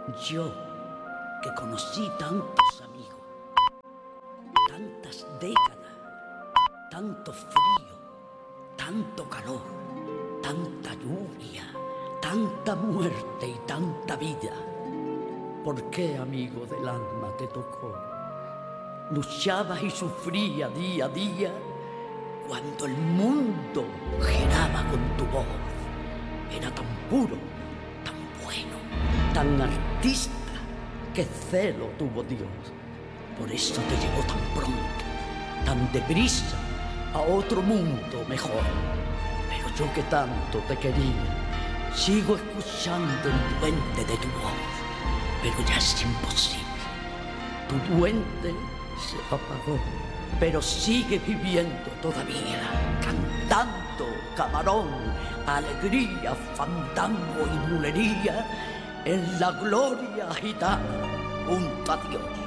Yo, que conocí tantos amigos, tantas décadas, tanto frío, tanto calor, tanta lluvia, tanta muerte y tanta vida. ¿Por qué, amigo del alma, te tocó? Luchabas y sufrías día a día cuando el mundo giraba con tu voz. Era tan puro, tan bueno, tan artista, que celo tuvo Dios. Por eso te llevó tan pronto, tan deprisa, a otro mundo mejor. Pero yo que tanto te quería, sigo escuchando el duende de tu voz. Pero ya es imposible. Tu duende se apagó, pero sigue viviendo todavía, cantando camarón, alegría, fandango y bulería en la gloria gitana junto a Dios.